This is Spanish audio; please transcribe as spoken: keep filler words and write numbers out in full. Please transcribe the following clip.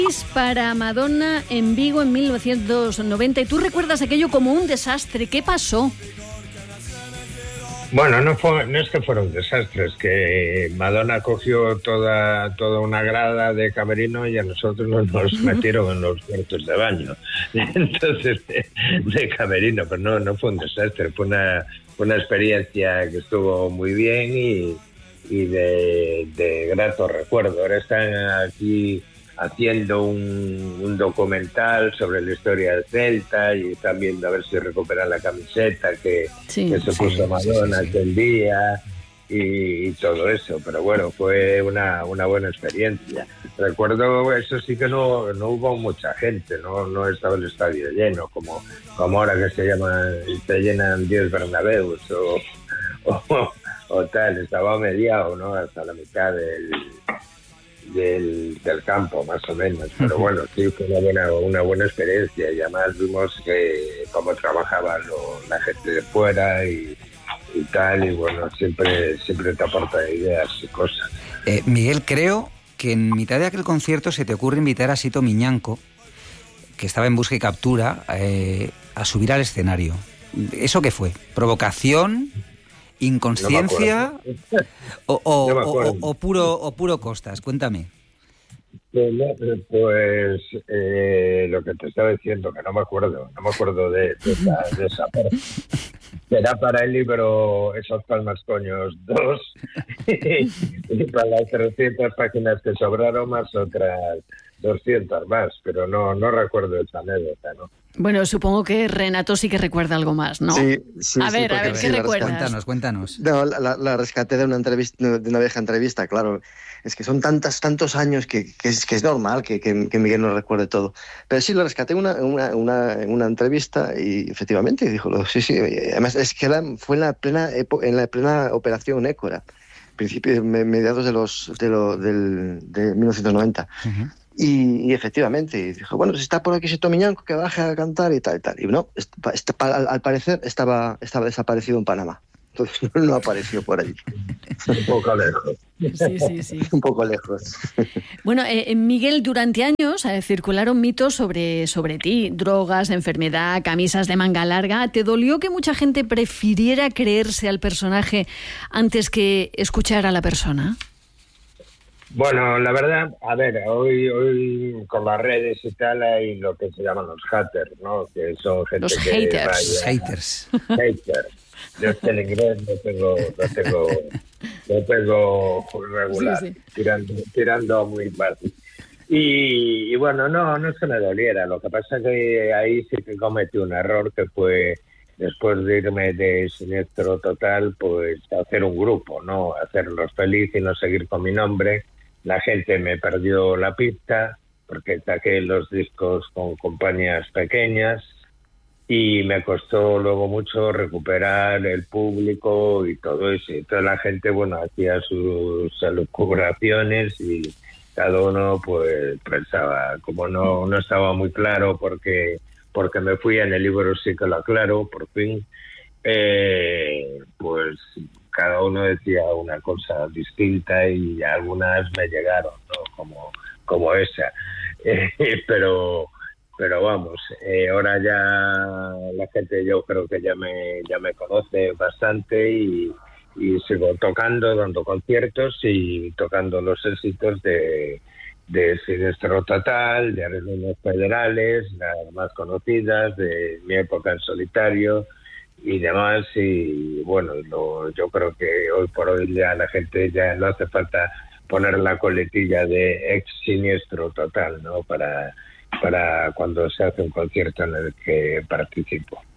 Para Madonna en Vigo en mil novecientos noventa, y tú recuerdas aquello como un desastre. ¿Qué pasó? Bueno, no fue, no es que fuera un desastre, es que Madonna cogió toda toda una grada de camerino y a nosotros nos metieron en los cuartos de baño. Entonces, de, de camerino, pero no, no fue un desastre, fue una, una experiencia que estuvo muy bien y, y de, de grato recuerdo. Ahora están aquí haciendo un, un documental sobre la historia del Celta y están viendo a ver si recuperan la camiseta que, sí, que se puso sí, Madonna sí, sí, sí. aquel día y, y todo eso, pero bueno, fue una, una buena experiencia. Recuerdo, eso sí que no, no hubo mucha gente, no, no estaba el estadio lleno como, como ahora que se llama, se llenan diez Bernabéus o, o, o tal, estaba mediado, ¿no? Hasta la mitad del Del, del campo, más o menos, pero bueno, sí fue una buena, una buena experiencia y además vimos que cómo trabajaba lo, la gente de fuera y, y tal, y bueno, siempre, siempre te aporta ideas y cosas. Eh, Miguel, creo que en mitad de aquel concierto se te ocurre invitar a Sito Miñanco, que estaba en busca y captura, eh, a subir al escenario. ¿Eso qué fue? ¿Provocación? ¿Inconsciencia no o, o, no o, o, puro, o puro Costas? Cuéntame. Pues, pues eh, lo que te estaba diciendo, que no me acuerdo, no me acuerdo de, de, esa, de esa parte. Será para el libro Esos Palmas Coños dos y para las trescientas páginas que sobraron más otras doscientas más, pero no, no recuerdo esa anécdota, ¿no? Bueno, supongo que Renato sí que recuerda algo más, ¿no? Sí, sí. A ver, sí, a ver, sí, ¿qué recuerdas? Cuéntanos, cuéntanos. No, la, la rescaté de una entrevista, de una vieja entrevista, claro. Es que son tantas, tantos años que, que, es, que es normal que, que, que Miguel no recuerde todo. Pero sí, lo rescaté en una, una, una, una entrevista y efectivamente dijo, sí, sí. Además, es que la, fue en la plena en la plena operación Écora, principios, mediados de los de, lo, del, de mil novecientos noventa. Uh-huh. Y, y efectivamente, y dijo, bueno, si está por aquí Sito Miñanco, que baje a cantar y tal y tal. Y no, está, está, al, al parecer estaba, estaba desaparecido en Panamá. Entonces no apareció por allí. Un poco lejos. Sí, sí, sí. Un poco lejos. Bueno, eh, Miguel, durante años eh, circularon mitos sobre, sobre ti, drogas, enfermedad, camisas de manga larga. ¿Te dolió que mucha gente prefiriera creerse al personaje antes que escuchar a la persona? Bueno, la verdad, a ver, hoy hoy con las redes y tal hay lo que se llaman los haters, ¿no? Que son gente los que haters. Vaya, haters. Haters. Yo es que el inglés lo tengo, lo tengo, lo tengo regular, sí, sí. tirando, tirando muy fácil. Y, y bueno, no, no se me doliera. Lo que pasa es que ahí sí que cometí un error que fue después de irme de Siniestro Total, pues hacer un grupo, ¿no? Hacerlos feliz y no seguir con mi nombre. La gente me perdió la pista porque saqué los discos con compañías pequeñas y me costó luego mucho recuperar el público y todo eso. Y toda la gente, bueno, hacía sus elucubraciones y cada uno pues pensaba, como no, no estaba muy claro porque, porque me fui, en el libro sí que lo aclaro, por fin, eh, pues cada uno decía una cosa distinta y algunas me llegaron, ¿no? Como, como esa. Eh, pero pero vamos, eh, ahora ya la gente yo creo que ya me ya me conoce bastante y, y sigo tocando, dando conciertos y tocando los éxitos de, de Siniestro Total, de Arreglos Federales, las más conocidas, de mi época en solitario y demás. Y bueno, lo, yo creo que hoy por hoy ya la gente ya no hace falta poner la coletilla de ex Siniestro Total, ¿no? Para, para cuando se hace un concierto en el que participo.